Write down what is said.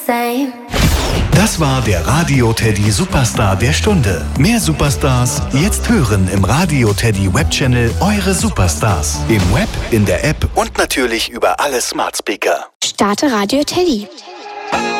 Same. Das war der Radio Teddy Superstar der Stunde. Mehr Superstars jetzt hören im Radio Teddy Webchannel Eure Superstars. Im Web, in der App und natürlich über alle Smart Speaker. Starte Radio Teddy.